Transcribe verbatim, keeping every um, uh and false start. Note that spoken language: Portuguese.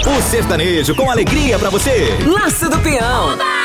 O sertanejo com alegria pra você. Laço do Peão.